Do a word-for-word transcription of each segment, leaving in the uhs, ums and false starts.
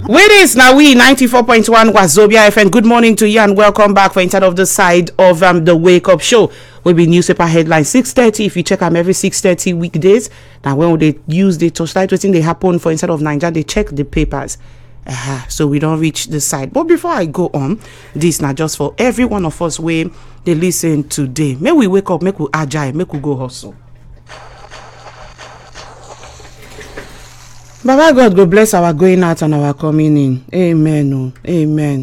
With this, now we ninety-four point one Wazobia F M. Good morning to you and welcome back for Inside of the Side of um, the Wake Up Show. Will be newspaper headline six thirty. If you check them every six thirty weekdays, now when they use the torchlight, what thing they happen for Inside of Nigeria, they check the papers. Uh, so we don't reach the side. But before I go on, this now just for every one of us where they listen today. May we wake up, make we agile, make we go hustle. Baba God go bless our going out and our coming in. Amen. Oh, amen.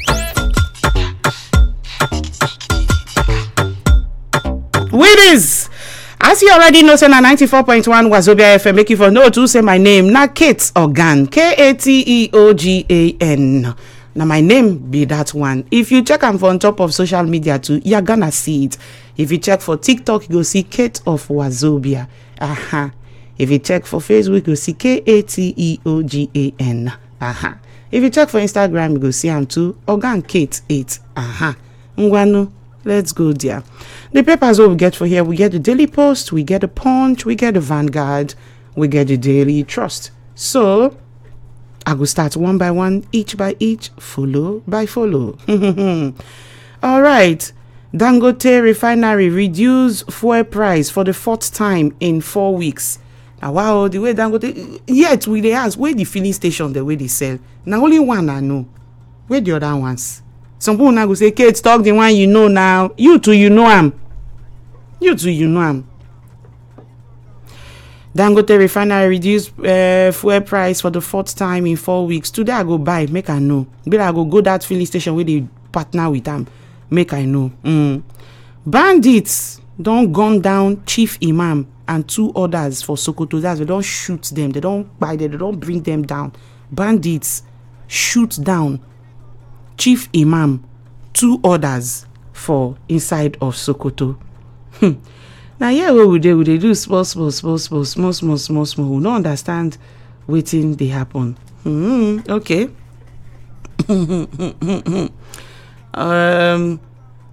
With this, as you already know, say na ninety-four point one Wazobia F M. Make you for know to say my name. Na Kate Ogan. K A T E O G A N. Now my name be that one. If you check am for on top of social media too, you're gonna see it. If you check for TikTok, you go see Kate of Wazobia. Aha. Uh-huh. If you check for Facebook, you see K A T E O G A N. Aha. Uh-huh. If you check for Instagram, you go see am too. Ogan Kate eight. Aha. Uh-huh. Ngwanu. Let's go there. The papers what we get for here, we get the Daily Post, we get the Punch, we get the Vanguard, we get the Daily Trust. So, I will start one by one, each by each, follow by follow. All right. Dangote Refinery reduce fuel price for the fourth time in four weeks. Now, wow, the way Dangote, yet we they ask, where the filling station, the way they sell. Now, only one I know. Where the other ones? Some people now go say, Kate, talk the one you know now. You too, you know him. You too, you know him. Dangote Refinery reduced uh, fuel price for the fourth time in four weeks. Today I go buy, make I know. But I go go that filling station where they partner with them, make I know. Mm. Bandits don't gun down Chief Imam and two others for Sokoto. That's they don't shoot them, they don't buy them, they don't bring them down. Bandits shoot down Chief Imam, two others for inside of Sokoto. Hmm. Now here what we do, we do small, small, small, small, small, small, small, small. We don't understand waiting they happen. Hmm. Okay. um.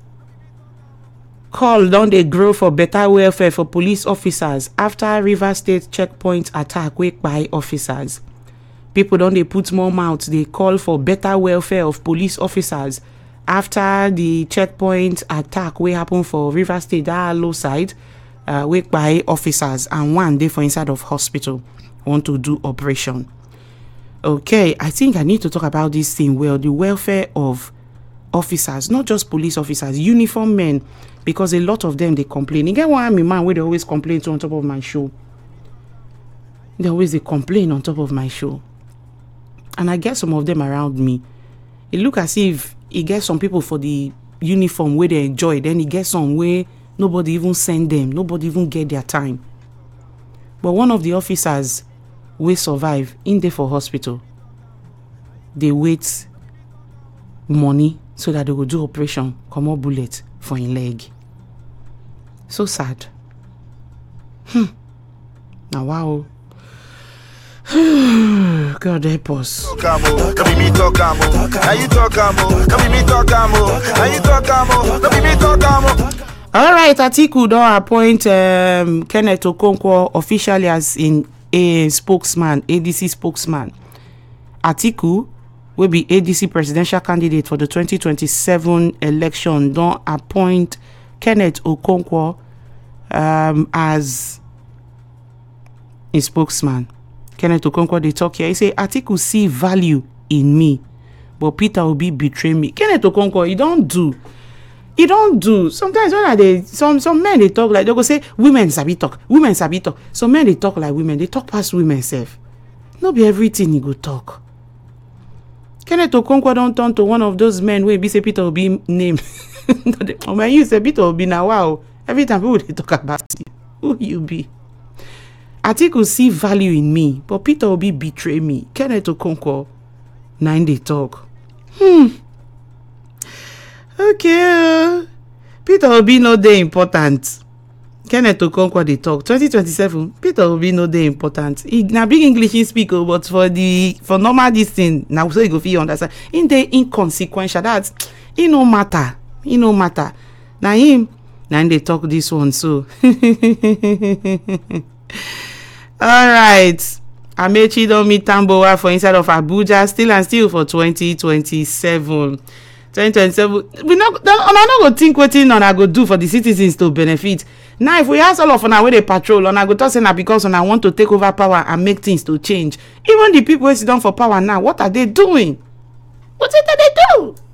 Call don't they grow for better welfare for police officers after River State checkpoint attack wake by officers. People don't they put more mouths. They call for better welfare of police officers after the checkpoint attack we happen for River State that low side uh, wake by officers and one day for inside of hospital want to do operation. Okay, I think I need to talk about this thing. Well, the welfare of officers, not just police officers, uniform men, because a lot of them they complain. You get one army man where they always complain to on top of my show. They always they complain on top of my show. And I get some of them around me. It look as if he gets some people for the uniform where they enjoy. Then he gets some where nobody even send them. Nobody even get their time. But one of the officers will survive in there for hospital. They wait money so that they will do operation. Come on, bullet for his leg. So sad. Hmm. Now wow. God help us. All right, Atiku don't appoint um, Kenneth Okonkwo officially as in a spokesman, A D C spokesman. Atiku will be A D C presidential candidate for the twenty twenty-seven election. Don't appoint Kenneth Okonkwo um, as a spokesman. Kenneth Okonkwo they talk here. He say Atiku see value in me, but Peter Obi betray me. Kenneth Okonkwo, he don't do. He don't do. Sometimes when they some some men they talk like they go say women sabi talk, women sabi talk. Some men they talk like women, they talk past women self. Not be everything he go talk. Kenneth Okonkwo don't turn to one of those men where be say Peter Obi name. When you say Peter Obi now, wow. Every time people they talk about you, who you be. Atiku see value in me, but Peter Obi betray me. Kenneth Okonkwo, nine they talk. Hmm. Okay. Peter Obi no dey important. Kenneth Okonkwo they talk. twenty twenty-seven. Peter Obi no dey important. He na big English he speak, but for the for normal this thing now so you go feel understand. In the inconsequential that it no matter. It no matter. Now him. Now they talk this one so. All right. Amechi don meet Tambuwal for inside of Abuja, still and still for twenty twenty-seven. twenty twenty-seven, we no, una no go think wetin una go do for the citizens to benefit. Now, if we ask all of una wey dey patrol, una go talk say na because una want to take over power and make things to change. Even the people wey sit down for power now, what are they doing? What are they do?